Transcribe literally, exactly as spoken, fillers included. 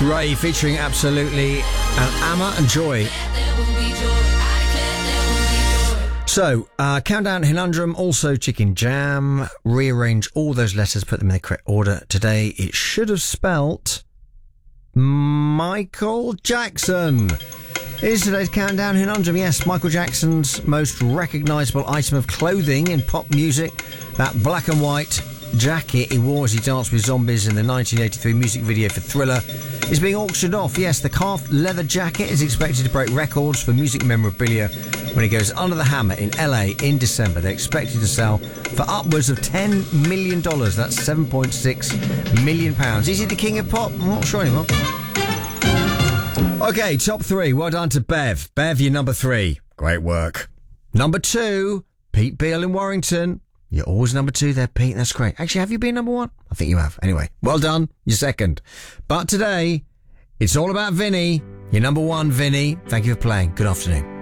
Ray featuring Absolutely and Amma and Joy. So, uh, Countdown Conundrum, also Chicken Jam. Rearrange all those letters, put them in the correct order. Today, it should have spelt Michael Jackson. It is today's Countdown Conundrum. Yes, Michael Jackson's most recognisable item of clothing in pop music, that black and white jacket he wore as he danced with zombies in the nineteen eighty-three music video for Thriller, is being auctioned off. Yes, the calf leather jacket is expected to break records for music memorabilia when it goes under the hammer in L A in December. They're expected to sell for upwards of ten million dollars. That's seven point six million pounds. Is he the king of pop? I'm not sure anymore. Okay, top three. Well done to Bev. Bev, you're number three. Great work. Number two, Pete Beale in Warrington. You're always number two there, Pete. That's great. Actually, have you been number one? I think you have. Anyway, well done. You're second. But today, it's all about Vinny. You're number one, Vinny. Thank you for playing. Good afternoon.